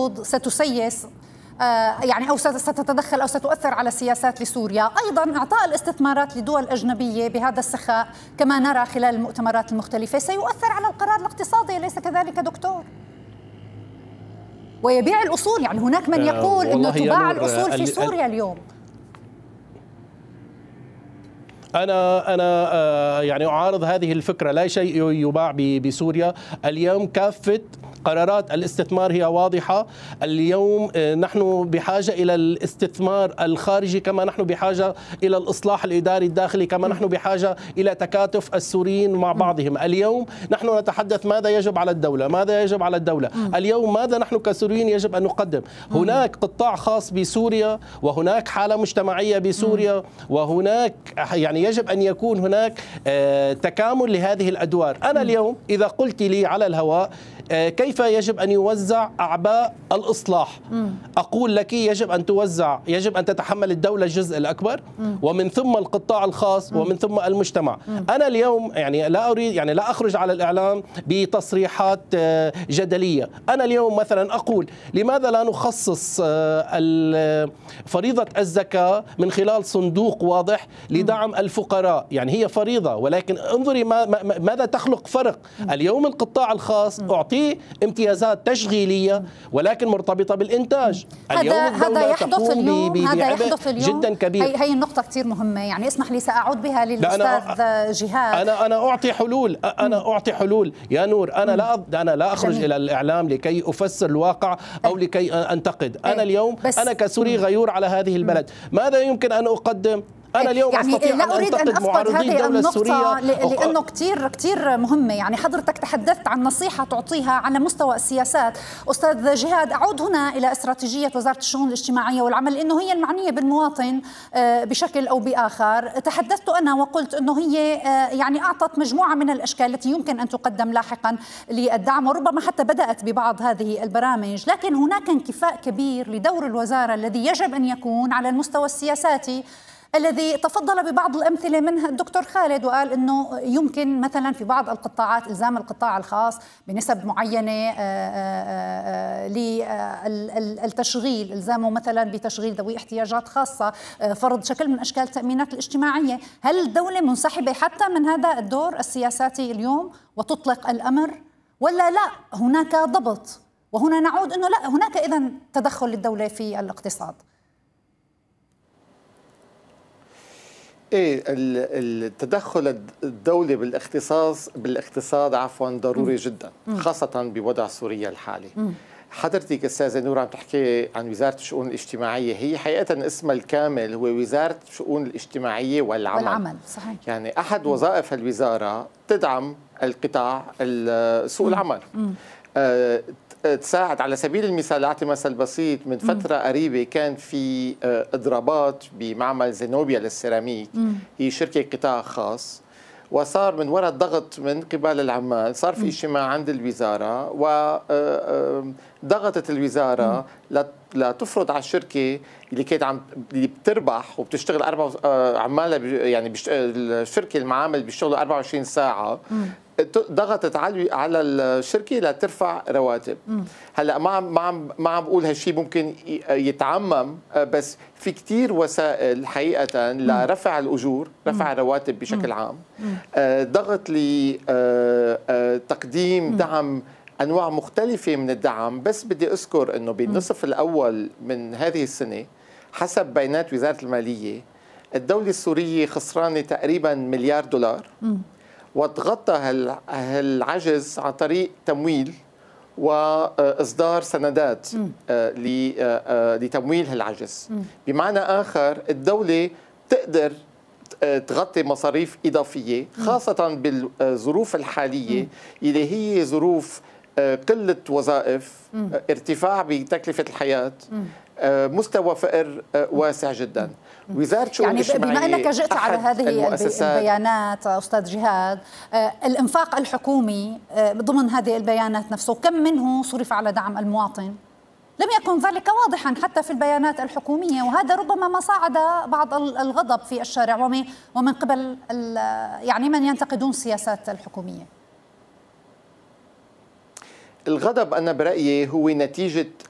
المفروض ستسيس يعني أو ستتدخل أو ستؤثر على سياسات لسوريا. أيضا إعطاء الاستثمارات لدول أجنبية بهذا السخاء كما نرى خلال المؤتمرات المختلفة سيؤثر على القرار الاقتصادي، أليس كذلك دكتور؟ ويبيع الأصول، يعني هناك من يقول أنه تباع الأصول في سوريا اليوم. أنا يعني أعارض هذه الفكرة. لا شيء يباع بسوريا اليوم. كافة قرارات الاستثمار هي واضحة. اليوم نحن بحاجة إلى الاستثمار الخارجي كما نحن بحاجة إلى الإصلاح الإداري الداخلي، كما نحن بحاجة إلى تكاتف السوريين مع بعضهم. اليوم نحن نتحدث ماذا يجب على الدولة، ماذا يجب على الدولة. اليوم ماذا نحن كسوريين يجب أن نقدم. هناك قطاع خاص بسوريا، وهناك حالة مجتمعية بسوريا، وهناك يعني يجب أن يكون هناك تكامل لهذه الأدوار. أنا اليوم إذا قلت لي على الهواء كيف يجب أن يوزع أعباء الإصلاح، أقول لك يجب أن تتحمل الدولة الجزء الأكبر، ومن ثم القطاع الخاص، ومن ثم المجتمع. أنا اليوم يعني لا أريد يعني لا أخرج على الإعلام بتصريحات جدلية. أنا اليوم مثلا أقول لماذا لا نخصص فريضة الزكاة من خلال صندوق واضح لدعم الفقراء. يعني هي فريضة، ولكن انظري ماذا تخلق فرق. اليوم القطاع الخاص أعطيه امتيازات تشغيلية ولكن مرتبطة بالإنتاج. هذا يحدث اليوم، هذا يحدث اليوم جدا كبير. هي النقطة كثير مهمة. يعني اسمح لي سأعود بها للأستاذ جهاد. أنا أعطي حلول يا نور. أنا لا أخرج إلى الإعلام لكي أفسر الواقع أو لكي أنتقد. أنا اليوم أنا كسوري غيور على هذه البلد، ماذا يمكن أن أقدم؟ أنا اليوم يعني أستطيع لا أريد أن أفقد هذه النقطة لأنه كتير مهمة. يعني حضرتك تحدثت عن نصيحة تعطيها على مستوى السياسات. أستاذ جهاد، أعود هنا إلى استراتيجية وزارة الشؤون الاجتماعية والعمل، لأنه هي المعنية بالمواطن بشكل أو بآخر. تحدثت أنا وقلت أنه هي يعني أعطت مجموعة من الأشكال التي يمكن أن تقدم لاحقا للدعم، وربما حتى بدأت ببعض هذه البرامج. لكن هناك انكفاء كبير لدور الوزارة الذي يجب أن يكون على المستوى السياساتي، الذي تفضل ببعض الأمثلة منها الدكتور خالد، وقال أنه يمكن مثلا في بعض القطاعات إلزام القطاع الخاص بنسب معينة للتشغيل، إلزامه مثلا بتشغيل ذوي احتياجات خاصة، فرض شكل من أشكال التأمينات الاجتماعية. هل الدولة منسحبة حتى من هذا الدور السياساتي اليوم وتطلق الأمر، ولا لا هناك ضبط؟ وهنا نعود أنه لا، هناك إذن تدخل للدولة في الاقتصاد. ايه، التدخل الدولي بالاقتصاد ضروري جدا، خاصة بوضع سوريا الحالي. حضرتك استاذة نور عم تحكي عن وزارة الشؤون الاجتماعية، هي حقيقة اسمها الكامل هو وزارة الشؤون الاجتماعية والعمل. صحيح. يعني أحد وظائف الوزارة تدعم القطاع سوق العمل، تساعد. على سبيل المثال أعطي مثل بسيط، من فترة قريبة كان في إضرابات بمعمل زينوبيا للسيراميك، هي شركة قطاع خاص، وصار من وراء الضغط من قبل العمال صار في اجتماع عند الوزارة، وضغطت الوزارة لتفرض على الشركة اللي كانت اللي بتربح وبتشتغل عمالها، يعني الشركة المعامل بيشتغلوا 24 ساعة، ضغطت على الشركه لترفع رواتب. هلا ما عم بقول هالشيء ممكن يتعمم، بس في كثير وسائل حقيقه لرفع الاجور، رفع الرواتب بشكل عام، ضغط لتقديم دعم، انواع مختلفه من الدعم. بس بدي اذكر انه بالنصف الاول من هذه السنه حسب بيانات وزاره الماليه الدوله السوريه خسرانه تقريبا $1 مليار، وتغطى هالعجز عن طريق تمويل وإصدار سندات لتمويل هالعجز. بمعنى آخر الدولة تقدر تغطي مصاريف إضافية، خاصة بالظروف الحالية اللي هي ظروف قلة وظائف، ارتفاع بتكلفة الحياة، مستوى فقر واسع جدا. وزارة الشؤون الاجتماعية، بما أنك جئت على هذه البيانات أستاذ جهاد، الإنفاق الحكومي ضمن هذه البيانات نفسه كم منه صرف على دعم المواطن؟ لم يكن ذلك واضحا حتى في البيانات الحكومية، وهذا ربما ما صعد بعض الغضب في الشارع ومن قبل يعني من ينتقدون السياسات الحكومية. الغضب أنا برأيي هو نتيجة